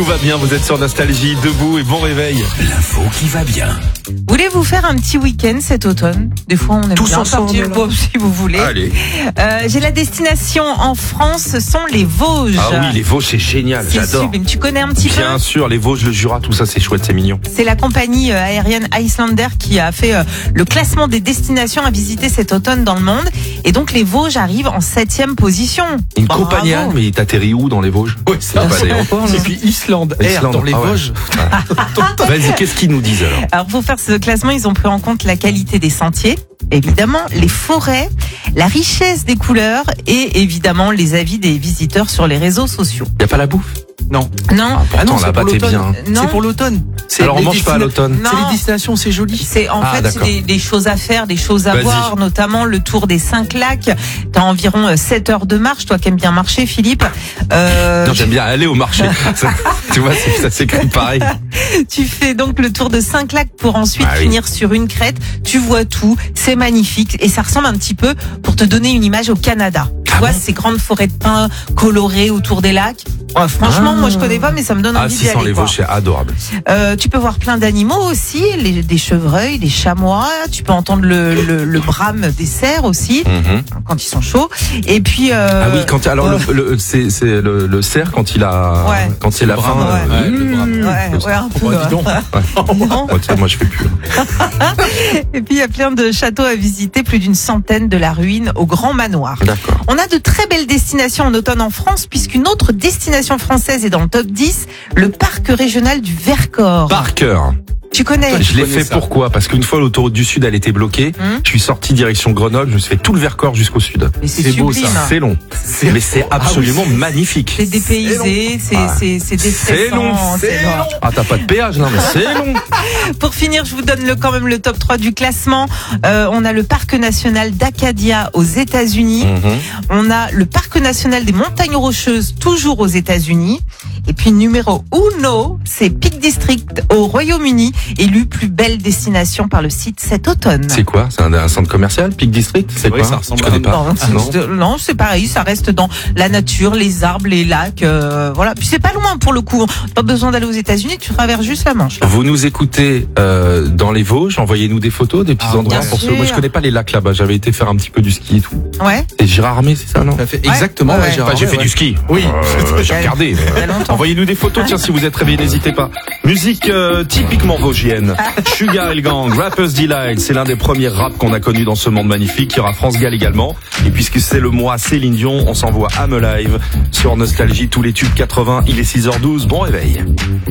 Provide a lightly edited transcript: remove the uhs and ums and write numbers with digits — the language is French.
Tout va bien, vous êtes sur Nostalgie, debout et bon réveil. L'info qui va bien. Voulez-vous faire un petit week-end cet automne? Des fois, on aime Tous bien ensemble, sortir, si vous voulez. Allez. J'ai la destination en France, ce sont les Vosges. Ah oui, les Vosges, c'est génial, C'est j'adore. sublime. Tu connais un petit peu? Bien sûr, les Vosges, le Jura, tout ça, c'est chouette, c'est mignon. C'est la compagnie aérienne Icelandair qui a fait le classement des destinations à visiter cet automne dans le monde. Et donc, les Vosges arrivent en 7e position. Une Bravo. compagnie, mais t'atterris où dans les Vosges? Oui, c'est Ah, bah, Et puis Islande Air dans les ah ouais. Vosges. Vas-y, qu'est-ce qu'ils nous disent alors? Alors, pour faire ce classement, ils ont pris en compte la qualité des sentiers, évidemment, les forêts, la richesse des couleurs et évidemment les avis des visiteurs sur les réseaux sociaux. Y a pas la bouffe? Non. Non, Pourtant, c'est là-bas, pour t'es l'automne. bien. non. C'est pour l'automne. Alors, on mange pas à l'automne. Non. C'est les destinations, c'est joli. C'est en Ah, fait d'accord. c'est des choses à faire, des choses à Vas-y. voir, notamment le tour des 5 lacs. T'as environ 7 heures de marche, toi qui aimes bien marcher, Philippe. Non, j'aime bien aller au marché. Tu vois, ça s'écrit pareil. Tu fais donc le tour de 5 lacs pour ensuite Ah oui. finir sur une crête. Tu vois tout, c'est magnifique et ça ressemble un petit peu, pour te donner une image, au Canada. Tu vois ces grandes forêts de pins colorées autour des lacs. Ouais, franchement, moi je connais pas, mais ça me donne Ah, envie si, d'y sans aller. les quoi. Vosges, c'est adorable. Tu peux voir plein d'animaux aussi, des chevreuils, des chamois. Tu peux entendre le brame des cerfs aussi Mhm. quand ils sont chauds. Et puis Ah oui, alors c'est le cerf quand il a Ouais. quand c'est la fin. Ouais, le brame. ouais, un peu. Oh, dis donc. Non. Ouais, tu sais, moi je fais plus. Et puis il y a plein de châteaux à visiter, plus d'une centaine de la ruine au Grand Manoir. D'accord. On a de très belles destinations en automne en France, puisqu'une autre destination française est dans le top 10, le parc régional du Vercors. Par cœur. Tu connais? Je l'ai connais fait ça. pourquoi? Parce qu'une fois l'autoroute du Sud elle était bloquée, je suis sorti direction Grenoble, je me suis fait tout le Vercors jusqu'au Sud. Mais c'est C'est beau, sublime. ça. C'est long, mais c'est absolument magnifique. C'est dépaysé, c'est déstressant. c'est long. Ah t'as pas de péage là, mais c'est long. Pour finir, je vous donne quand même le top 3 du classement. On a le parc national d'Acadia aux États-Unis. On a le parc national des Montagnes Rocheuses, toujours aux États-Unis. Et puis numéro 1, c'est Peak District au Royaume-Uni, élu plus belle destination par le site cet automne. C'est quoi? C'est un centre commercial, Peak District? C'est vrai, quoi? ça ressemble Je connais à pas. Non, c'est pareil, ça reste dans la nature, les arbres, les lacs, voilà. Puis c'est pas loin pour le coup. Pas besoin d'aller aux États-Unis, tu traverses juste la Manche. Là. Vous nous écoutez dans les Vosges, envoyez-nous des photos, des petits endroits bien pour sûr. Moi je connais pas les lacs là-bas, j'avais été faire un petit peu du ski et tout. Ouais. Et Gérard Armé, c'est ça, non? Ça fait exactement. Ouais. Gérard. J'ai fait du ski. Oui. J'ai regardé. Il y a longtemps. Envoyez-nous des photos, tiens, si vous êtes réveillés, n'hésitez pas. Musique typiquement vosgienne. Sugar et le Gang, Rapper's Delight, c'est l'un des premiers raps qu'on a connu dans ce monde magnifique. Il y aura France Gall également. Et puisque c'est le mois Céline Dion, on s'envoie I'm Alive sur Nostalgie, tous les tubes 80. Il est 6h12, bon réveil.